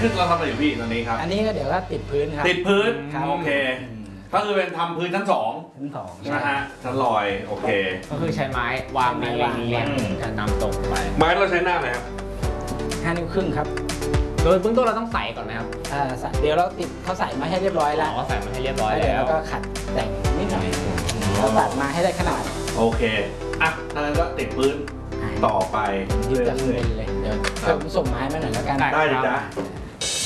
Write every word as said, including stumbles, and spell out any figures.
คือเราทำอะไรอยู่พี่ตอนนี้ครับอันนี้ก็เดี๋ยวก็ติดพื้นครับติดพื้นโอเคก็คือเป็นทำพื้นชั้นสองชั้นสองนะฮะชั้นลอยโอเคก็คือใช้ไม้วางในวางเรียงจะนำตรงไปไม้เราใช้หน้าไหนครับห้านิ้วครึ่งครับโดยเบื้องต้นเราต้องใส่ก่อนไหมครับอ่าเดี๋ยวเราติดเขาใส่มาให้เรียบร้อยแล้วเขาใส่มาให้เรียบร้อยแล้วแล้วก็ขัดแต่งนิดหน่อยเราตัดมาให้ได้ขนาดโอเคอ่ะถ้างั้นก็ติดพื้นต่อไปยืดจากเงินเลยเดี๋ยวผมส่งไม้มาหน่อยแล้วกันได้เลยจ้ะ